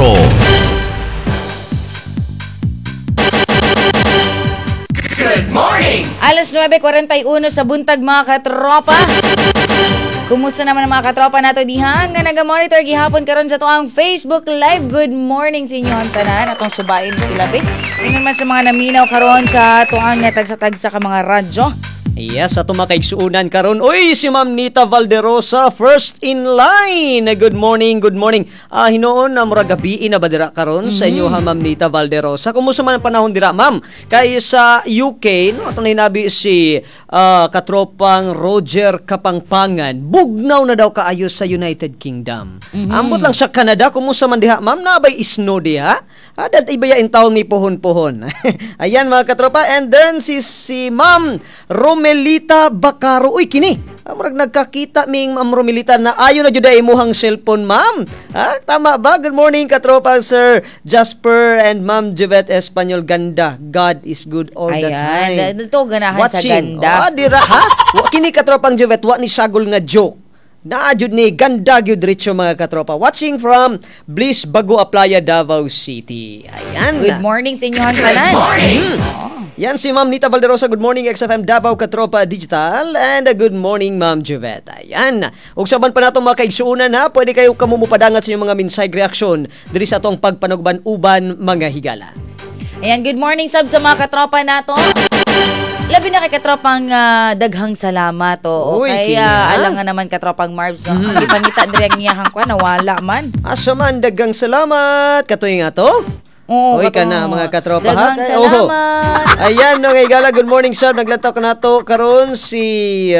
Good morning! Alas 9:41 sa buntag mga katropa. Kumusta naman ang mga katropa nato diha nga naga-monitor gihapon karon sa tuang Facebook Live. Good morning sa inyo ang tanan atong subain sila be. Ingon man sa mga naminaw karon sa tuang nga tagsa-tagsa ka mga radyo. Yes, ato makaigsuunan karon. Uy, si Ma'am Nita Valderosa, first in line. Good morning, good morning. Hinoon na murag gabi na ba dira karon sa inyo ha, Ma'am Nita Valderosa? Kumusta man ang panahon dira, Ma'am? Kay sa UK, no, atong hinabi si katropang Roger Kapangpangan. Bugnaw na daw kaayo sa United Kingdom. Ambot lang sa Canada, kumusta man diha, Ma'am? Nabay snow diha? Dad ibaya in taon mi pohon-pohon. Ayan mga katropa, and then si Ma'am Romelita Bacaro. Uy, kini. Murag nagkakita ming Ma'am Romelita na ayo na jud ay imuhang cellphone, Ma'am. Tama ba? Good morning katropa, Sir Jasper and Ma'am Jevette Espanyol. Ganda. God is good all the time. Ayan, ito ganahan sa ganda. Dira ha? Kini katropang Jevette, wa ni sagol nga joke. Naadjud ni ganda gyud diretso mga katropa. Watching from Bliss Bagua Playa, Davao City. Ayan. Good morning sa inyo ang tanan. Yan si Ma'am Nita Valderosa. Good morning XFM Davao Katropa Digital. And good morning Ma'am Juvette. Ayan. Ug saban pa natong mga kaigsuunan ha, pwede kayo kamumupadangat sa inyong mga minsay reaction diri sa atong pagpanugban-uban mga higala. Ayan, good morning sab sa mga katropa nato. Labi na kay katropang daghang salamat o kaya alangan naman katropang Marbs no. Ang ipangita diri ang iyahang kwa nawala man. Asa man daghang salamat katuig nga to. Oy ka na mga katropa ha. Daghang salamat. Ayan no kay gala, good morning sir. Naglantaw ka nato karon si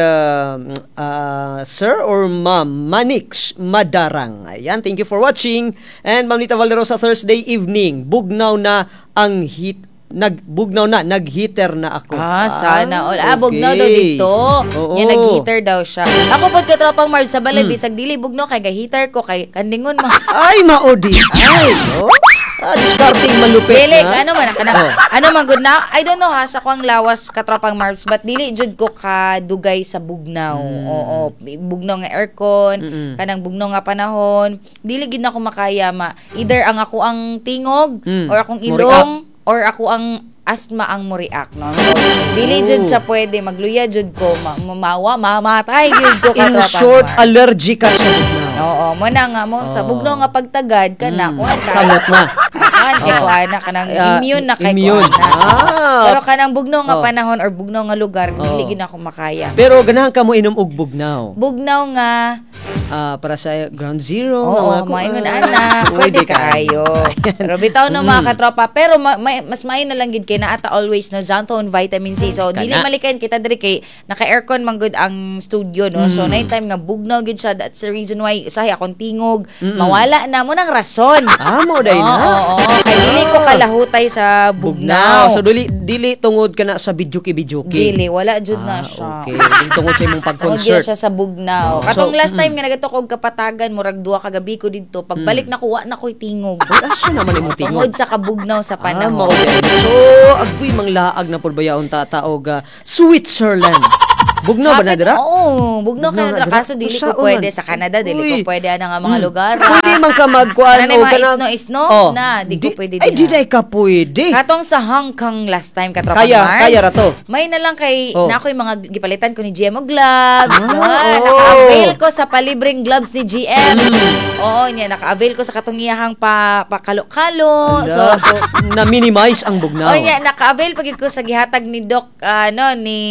Sir or Ma'am Manix Madarang. Ayan, thank you for watching. And Ma'am Nita Valderosa, Thursday evening. Bugnaw na ang nag-heater na ako. Sana all. Bugnaw daw dito. Yan, nag-heater daw siya. Ako po katropang Marbs sa balay, bisag dili bugnaw kay ga-heater ko kay kandingon mo. Ay, maudi. Ay, discarding malupit dili, na. ano man, ano man good na. I don't know ha, sa kuang lawas katropang Marbs, but dili jud ko kadugay sa bugnaw. Oo, bugnaw nga aircon, kanang bugnaw nga panahon. Dili gid na ko makaya either ang ako ang tingog, or akong ilong, or ako ang asthma ang mo react, no? So, dili jud siya pwede, magluya jud ko, mamatay jud ko In short, allergic ka sa bugnaw. Oo, mo na nga mo sa bugnaw nga pagtagad ka na, kuan ka. Samot na. Kay kuana kanang immune na kay immune. Pero kanang bugnaw nga panahon or bugnaw nga lugar, dili gid ako makaya. Pero ganahan ka mo inom og bugnaw. Bugnaw nga para sa ground zero. Oo, maingon ana, pwede kaayo. Pero bitaw no mga katropa, pero mas maayo na lang gid kay naata always no Xanthone vitamin C. So dili malikayan kita diri kay naka-aircon man gud ang studio no. So night time nga bugnaw gid siya. That's the reason why usahay akong tingog, mawala na mo ng rason. Mo day na. Oo, kay dili ko kalahutay sa bugnaw. So dili tungod ka na sa bidyuki. Dili, wala jud na siya. Okay, tungod sa imong pag-concert. Tungod siya sa bugnaw. Katong last time nga nagato og kapatagan, murag duha ka gabi ko didto. Pagbalik na ko, wa na ko'y tingog. Asya naman imong tingog. Tungod sa kabugnaw sa panahon. So, agpoy manglaag na purbayaon tataog Switzerland. Bugnaw ba na dira? Oo, bugnaw ka na dira. Kaso dili ko pwede sa Canada, dili ko pwede na nga mga lugar. Pwede man ka magkuan o kanang isno na, di ko pwede. Ay, di ka pwede. Katong sa Hong Kong last time katropa Mars. Kaya ra to. May na lang kay na ako'y mga gipalitan ko ni GM og gloves. Naka-avail ko sa palibreng gloves ni GM. Oo, niya naka-avail ko sa katong iyahang pakalo-kalo. So na minimize ang bugnaw. Oh, niya naka-avail pagid ko sa gihatag ni Doc ni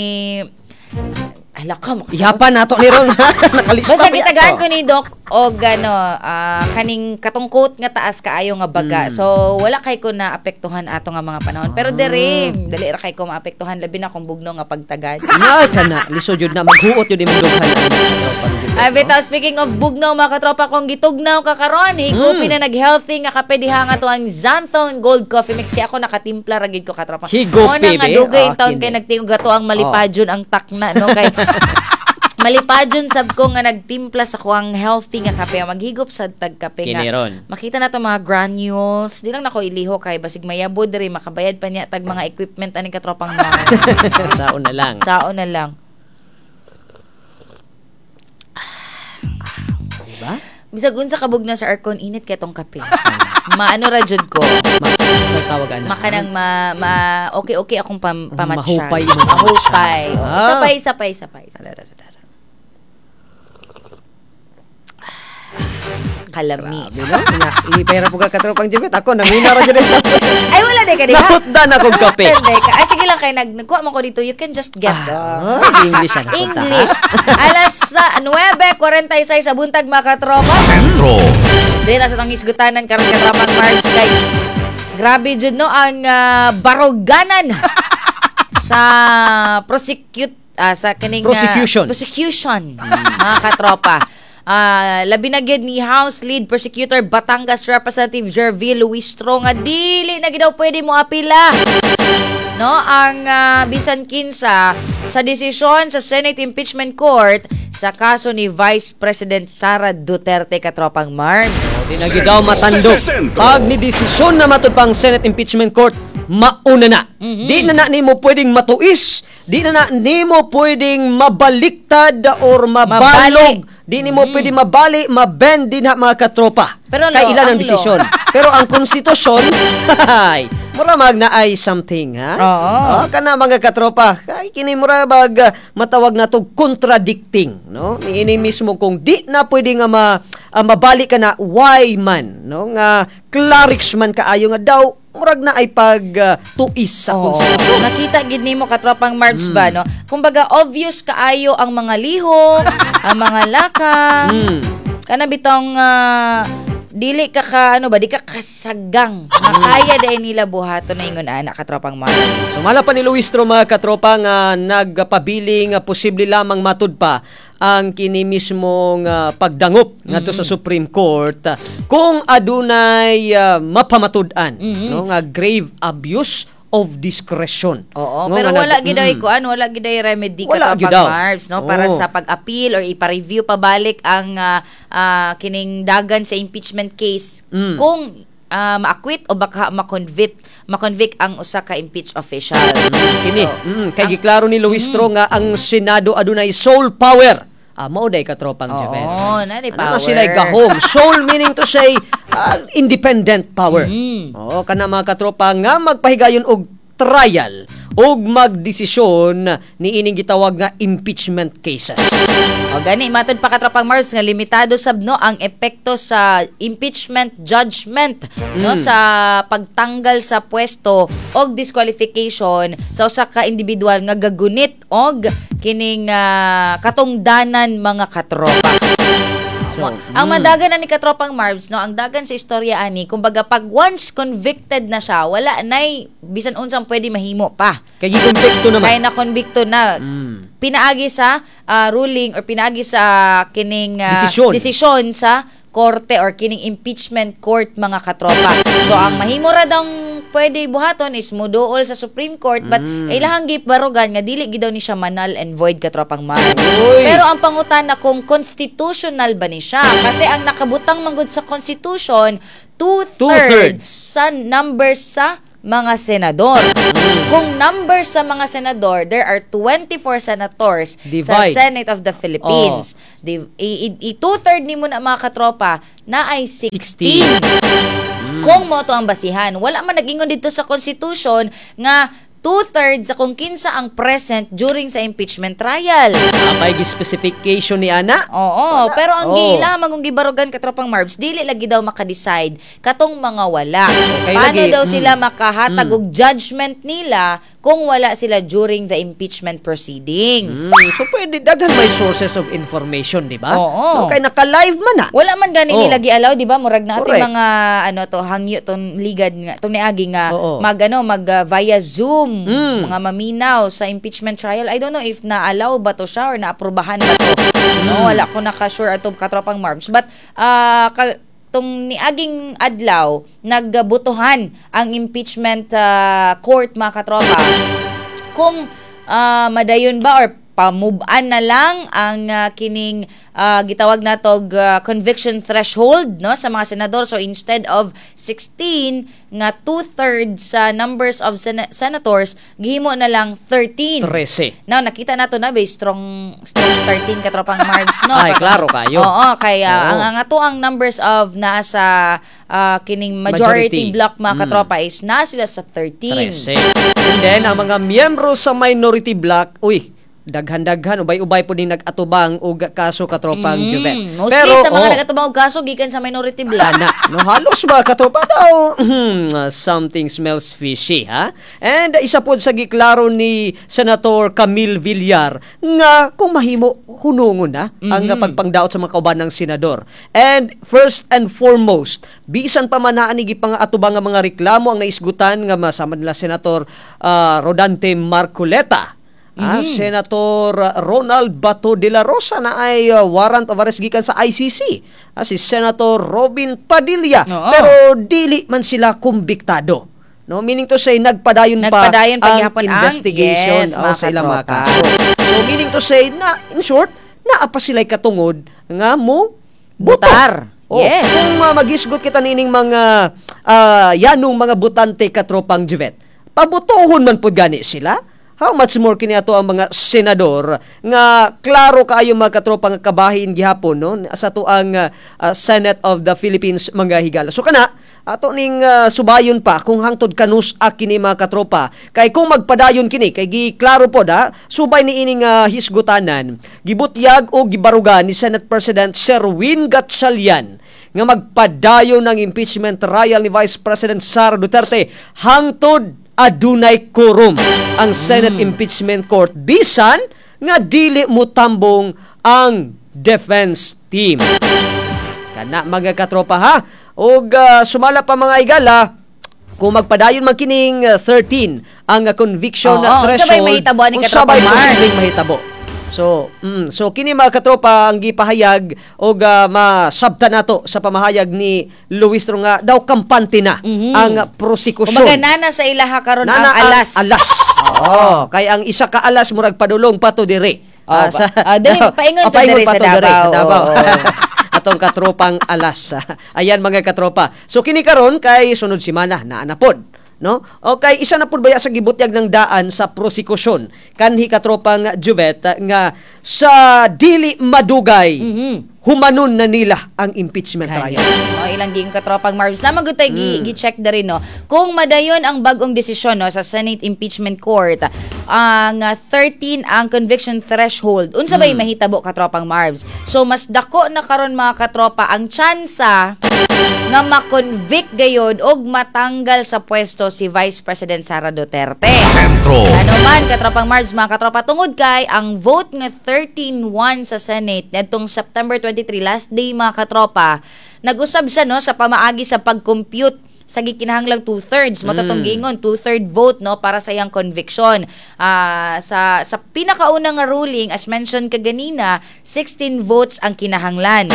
Yapan nato ni ron. Nakalista. Basta gitagaan ko ni Doc og kaning katungkot nga taas kaayo nga baga. So wala kay ko na apektuhan ato nga mga panahon. Pero dali ra kay ko maapektuhan labi na kung bugno nga pagtagad. Na kana lisod jud na maghuot jud imong dughan. Bitaw, speaking of bugnaw mga katropa, kung gitugnaw ka karon, higupin na nag-healthy nga kape diha nga to ang Xanthone Gold Coffee Mix. Kaya ako nakatimpla ra gid ko katropa. Higupi nga dugay taon kay nagtingog ato ang malipadyon ang takna no kay malipadyon sab ko nga nagtimpla sa kuang healthy nga kape. Maghigop sa tagkape nga. Makita na to mga granules. Di lang nako iliho kay basig mayabod diri makabayad pa niya tag mga equipment ani katropang mga. Saon na lang. Saon na lang. Diba? bisag unsa kabog na sa aircon init kay tong kape. Maano ra jud ko. Sa tawag ana. Makanang okay akong pamatsya. Mahupay. Mahupay. Sapay. Kalami. Ipahira po ka katropang Jimit. Ako, namina ra dyan. Ay, wala de ka di. Nahutdan akong kape. Ay, sige lang kayo. Nagkuha mo ko dito. You can just get English na English. Alas 9:46 sa buntag mga katropa. Sentro. Di na sa tong hisgutanan karon katropang Mars kay grabe jud no ang baroganan sa sa kining prosecution mga katropa. Labi na gyud ni House Lead Prosecutor Batangas Representative Jervil Luistro nga dili na gid daw pwede mo apila no ang bisan kinsa sa desisyon sa Senate Impeachment Court sa kaso ni Vice President Sara Duterte katropang Mars. Di na gid daw matandog pag ni desisyon na matud pang Senate Impeachment Court mauna na. Di na nimo pwedeng matuis, di na nimo pwedeng mabaliktad or mabalog. Di ni mo pwede mabali, mabend din ha mga katropa. Pero kay ilan ang desisyon. Pero ang konstitusyon, mura na ay something, ha? Oo. Kana mga katropa, kay kini mura matawag na to contradicting, no? Niini mismo kung di na pwede nga mabali ka na, why man, no? Nga clarix man kaayo nga daw, murag na ay tuis sa konstitusyon. Nakita gid nimo katropang Marbs ba no? Kumbaga obvious kaayo ang mga lihok, ang mga lakang. Kana bitong dili ka di ka kasagang. Makaya dai nila buhaton na ingon ana katropang Marbs. Sumala pa ni Luistro mga katropa nga nagpabiling posible lamang matud pa ang kini mismong pagdangop ngadto sa Supreme Court kung adunay mapamatud-an no nga grave abuse of discretion. Oo, pero wala giday wala giday remedy katropang Marbs no para sa pag-appeal or ipa-review pabalik ang kining dagan sa impeachment case kung ma-acquit o baka ma-convict ang usa ka impeached official. Kini kay giklaro ni Luistro nga ang Senado adunay sole power. Mao day katropang Javel. Oh, na di power. Ano sila gahom? Sole meaning to say independent power. Kana mga katropa nga magpahigayon og trial og magdesisyon ni ining gitawag nga impeachment cases. O gani matud pa katropang Mars nga limitado sabno ang epekto sa impeachment judgment no sa pagtanggal sa pwesto og disqualification sa usa ka individual nga gagunit og kining katungdanan mga katropa. Ang madagan na ni katropang Marbs no, ang dagan sa istorya ani kumbaga pag once convicted na siya, wala nay bisan unsang pwede mahimo pa. Kay gikonbikto naman. Kay na konbikto na. Pinaagi sa ruling or pinaagi sa kining desisyon sa korte or kining impeachment court mga katropa. So ang mahimo ra daw pwede buhaton is muduol sa Supreme Court but ilahang gibarugan nga dili gid daw ni siya manal and void katropang Mars. Pero ang pangutana kung constitutional ba ni siya kasi ang nakabutang manggod sa Constitution 2/3 sa numbers sa mga senador. Kung number sa mga senador, there are 24 senators sa Senate of the Philippines. 2/3 ni mo na mga katropa na ay 16. Kung mo to ang basihan, wala man nag-ingon dito sa Constitution nga 2/3 sa kung kinsa ang present during sa impeachment trial. May specification ni ana? Oo, wala. Pero ang gila magong gibarugan katropang Marbs, dili lagi daw maka-decide katong mga wala. Paano daw sila makahatag og judgment nila kung wala sila during the impeachment proceedings? So pwede daghan may sources of information, di ba? Oo. No, kay naka-live man na. Wala man gani nila gi-allow, di ba? Murag na ating mga hangyo tong ligad nga tong niagi nga mag via Zoom mga maminaw sa impeachment trial. I don't know if na-allow ba to siya or na-aprobahan ba to. No, wala ko naka-sure atong katropang Marbs. But tong niaging adlaw nagbutuhan ang impeachment court mga katropa kung madayon ba or pamubaan na lang ang kining gitawag natog conviction threshold no sa mga senador. So instead of 16 nga 2/3 sa numbers of senators, gihimo na lang 13. 13. Now nakita nato na ba strong 13 katropang Marbs no. Ay, klaro kayo. Oo, kaya ang ato ang numbers of nasa kining majority block mga katropa is na sila sa 13. 13. And then ang mga miyembro sa minority block, daghan-daghan ubay-ubay po din nag-atubang og kaso katropang Juvet. Mostly sa mga nag-atubang og kaso gikan sa minority block. No halos ba katropa daw something smells fishy, ha? And isa po sa giklaro ni Senator Camille Villar nga kung mahimo hunungon na ang pagpangdaot sa mga kauban ng senador. And first and foremost, bisan pa man naa ni gipang-atubang nga mga reklamo ang naisgutan nga masama nila Senator Rodante Marcoleta. Senator Ronald Bato de la Rosa na ay warrant of arrest gikan sa ICC. Si Senator Robin Padilla. Pero dili man sila kumbiktado. No, meaning to say nagpadayon pa ang investigation sa ilang mga kaso. So meaning to say na in short, naa pa sila'y katungod nga mo butar. Yes. Kung magisgot kita nining mga yanong mga butante katropang Juvet, pabutohon man pud gani sila. How much more kini ato ang mga senador nga klaro kaayo mga katropang kabahin gihapon no sa tuang Senate of the Philippines mga higala. So kana ato ning subayon pa kung hangtod kanus kini mga katropa kay kung magpadayon kini kay giklaro pod subay ni ining hisgutanan gibutyag o gibarugan ni Senate President Sherwin Gatchalian nga magpadayon ng impeachment trial ni Vice President Sara Duterte hangtod adunay quorum ang Senate Impeachment Court bisan nga dili mutambong ang defense team. Kana mga katropa ha. Og sumala pa mga igala kung magpadayon man kining 13 ang conviction threshold. Sabay mahitabo ni katropa Sabay mahitabo. So kini mga katropa ang gipahayag og masabta nato sa pamahayag ni Luis Tro nga daw kampante na ang prosekusyon. Kumbaga nana sa ilaha karon ang alas. Kay ang isa ka alas murag padulong pato dire. Paingon to dire sa Davao. Atong katropang alas. Ayan mga katropa. So kini karon kay sunod semana na anapod. No? Okay, isa na pud baya sa gibutyag ng daan sa prosekusyon kanhi katropang Juvet nga sa dili madugay humanon na nila ang impeachment trial. Ilang ging katropang Marvs na magutay gi-check na rin no. Kung madayon ang bagong desisyon no sa Senate Impeachment Court, ang 13 ang conviction threshold. Unsa bay mahitabo katropang Marvs? So mas dako na karon mga katropa ang tsansa nga ma-convict gayod og matanggal sa pwesto si Vice President Sara Duterte. Sentro. Ano man katropang Marvs mga katropa tungod kay ang vote nga 13-1 sa Senate nitong September 23 last day mga katropa, nag-usab siya no sa pamaagi sa pag-compute sa gikinahanglang 2/3 matatong gingon 2/3 vote no para sa iyang conviction. Sa pinakaunang nga ruling as mentioned kaganina 16 votes ang kinahanglan.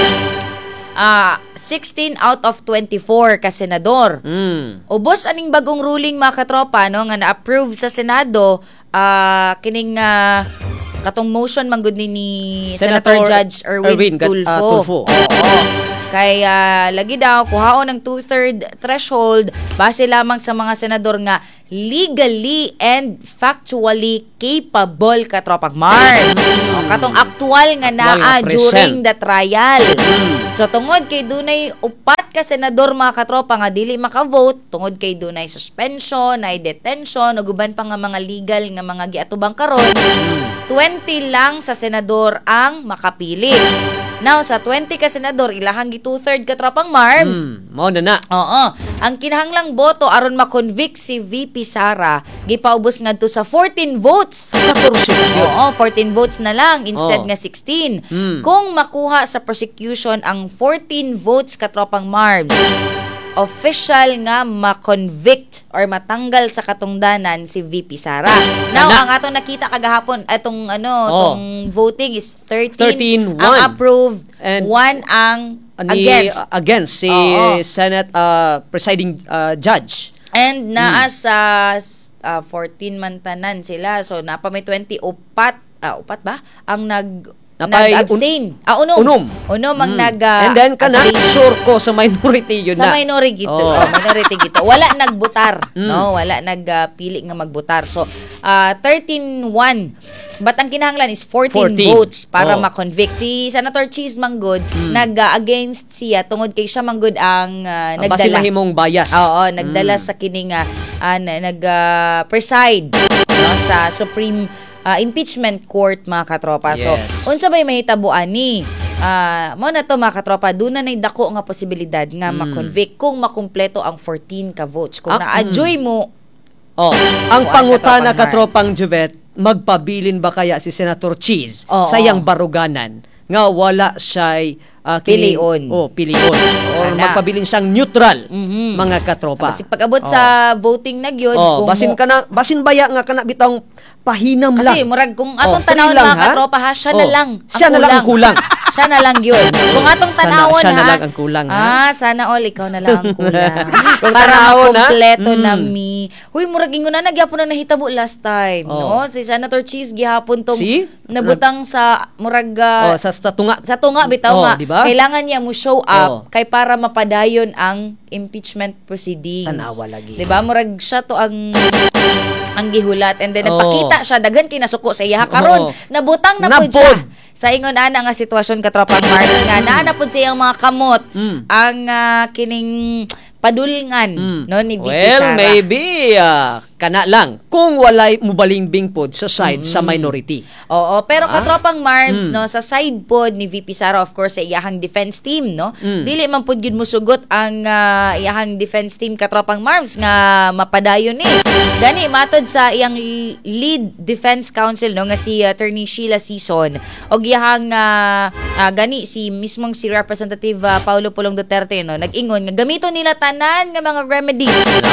16 out of 24 ka senador. Ubos aning bagong ruling mga katropa no nga na-approve sa Senado kining katong motion manggod ni Senator Judge Erwin Tulfo. Kaya lagi daw kuhaon ng 2/3 threshold base lamang sa mga senador nga legally and factually capable katropang Mars. Katong aktual nga naa during the trial. So tungod kay dunay upat ka senador mga katropa nga dili maka-vote, tungod kay dunay suspension, nay detention, ug uban pa nga mga legal nga mga giatubang karon, 20 lang sa senador ang makapili. Now, sa 20 ka senador, ilahang gi-2/3 katropang Marbs. Mao na. Oo. Ang kinahanglang boto aron ma-convict si VP Sara, gipaubos ngadto sa 14 votes. 14 votes na lang instead nga 16. Kung makuha sa prosecution ang 14 votes katropang Marbs, official nga ma-convict or matanggal sa katungdanan si VP Sara. Now, ang atong nakita kagahapon, itong tong voting is 13 ang approved, and 1 ang against si Senate presiding judge. And naa sa 14 man tanan sila. So, napa may 20 upat ba? Ang nag-abstain. Unom. Unom ang And then kana sure ko sa minority yun sa na. minority gito. Minority gito. Wala nagbutar, no? Wala nagpili nga magbutar. So 13-1. But ang kinahanglan is 14 votes para ma-convict. Si Senator Cheese Manggod nag-against siya tungod kay siya Manggod ang nagdala. Basi mahimong bias. Oo, nagdala sa kining preside no, sa Supreme Impeachment Court, mga katropa. So, unsa ba'y mahitabuan ni? Mo na to, mga katropa, doon na dako nga posibilidad nga ma-convict kung makumpleto ang 14 ka votes. Kung na-adjoy mo, ang pangutana katropang Juvet, magpabilin ba kaya si Senator Cheese sa iyang baruganan nga wala siya'y pilion. Pilion. Or magpabilin siyang neutral, mga katropa. Kasi pag-abot sa voting na gyud, basin baya nga kana bitang pahinam lang. Kasi murag kung atong tanawon mga katropa ha, siya na lang ang kulang. Siya na lang yun. Kung atong tanawon siya na lang ang kulang. Sana all ikaw na lang ang kulang. Para makompleto na mi. Huy, murag ingon na nagyapon na nahitabo last time, no? Si Senator Cheese gihapon tong nabutang sa murag sa tunga. Sa tunga bitaw nga. Diba? Kailangan niya mo show up kay para mapadayon ang impeachment proceedings. Tanawa lagi. Diba? Murag siya to ang gihulat and then nagpakita siya daghan kay nasuko sa iya karon nabutang na pud siya sa ingon ana nga sitwasyon katropang Mars nga naa na pud siyang mga kamot ang kining padulngan no ni VP Sara. Maybe kana lang kung walay mubalimbing pod sa side sa minority. Oo, pero katropang Marbs no sa side pod ni VP Sara, of course sa iyahang defense team no. Dili man pod gyud mosugot ang iyahang defense team katropang Marbs nga mapadayon ni. Gani matod sa iyang lead defense counsel no nga si Attorney Sheila Sison og iyahang gani si mismong si Representative Paulo Pulong Duterte no nag-ingon nga gamito nila tanan nga mga remedies.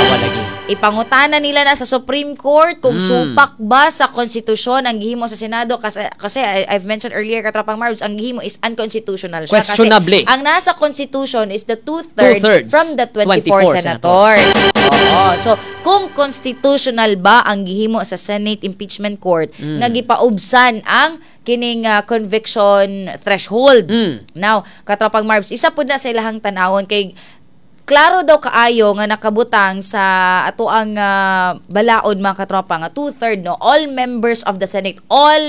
Ipangutana nila na sa Supreme Court kung supak ba sa konstitusyon ang gihimo sa Senado kasi I've mentioned earlier katropang Marbs ang gihimo is unconstitutional siya questionably. Kasi ang nasa constitution is the two-thirds from the 24 senators. Oo. So kung constitutional ba ang gihimo sa Senate Impeachment Court nga gipaubsan ang kining conviction threshold. Now katropang Marbs isa pud na sa ilahang tanawon kay klaro daw kaayo nga nakabutang sa ato ang balaod mga katropa nga 2/3 no all members of the Senate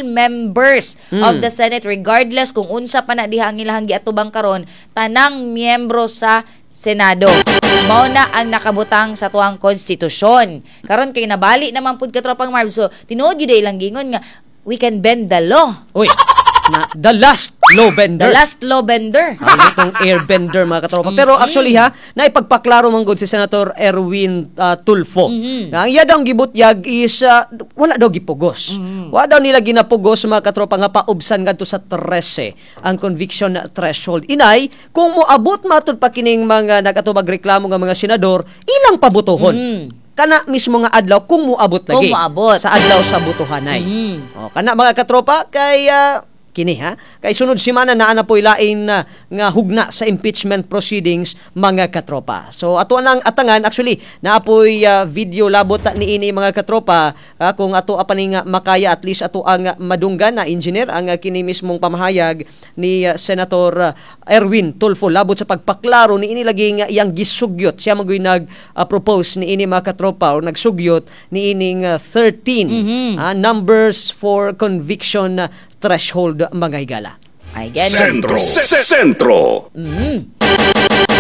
of the Senate regardless kung unsa pa na diha ang ilahang giatubang karon tanang miyembro sa Senado mao na ang nakabutang sa tuang konstitusyon karon kay nabali naman pud katropang Marv so tinuod gyud ilang gingon nga we can bend the law. Uy, the last law bender. The last law bender. Itong airbender mga katropa. Pero actually naipagpaklaro man gud si Senator Erwin Tulfo. Ang iya daw gibutyag is wala daw gipugos. Wala daw nila ginapugos mga katropa nga paubsan ngadto sa 13 ang conviction threshold. Inay, kung moabot matud pa kining mga nagatubag reklamo nga mga senador, ilang pabutohon. Kana mismo nga adlaw kung moabot lagi sa adlaw sa butuhanay. Kana mga katropa kay kini kay sunod semana naa na poy lain nga hugna sa impeachment proceedings mga katropa. So ato nang atangan actually naapoy video labot niini mga katropa kung ato apani nga makaya at least ato ang madunggan na engineer ang kini mismong pamahayag ni Senator Erwin Tulfo labot sa pagpaklaro niini lagi nga iyang gisugyot siya magoy nag propose niini mga katropa or nagsugyot niining 13 numbers for conviction threshold mga higala. Sentro.